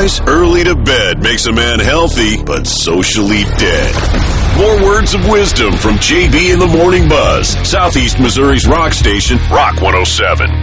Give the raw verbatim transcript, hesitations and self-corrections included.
Otherwise, early to bed makes a man healthy, but socially dead. More words of wisdom from J B in the Morning Buzz, Southeast Missouri's rock station, Rock one oh seven.